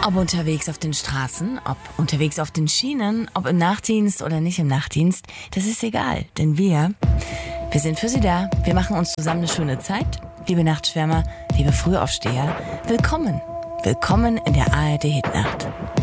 Ob unterwegs auf den Straßen, ob unterwegs auf den Schienen, ob im Nachtdienst oder nicht im Nachtdienst, das ist egal, denn wir sind für Sie da. Wir machen uns zusammen eine schöne Zeit. Liebe Nachtschwärmer, liebe Frühaufsteher, willkommen in der ARD Hitnacht.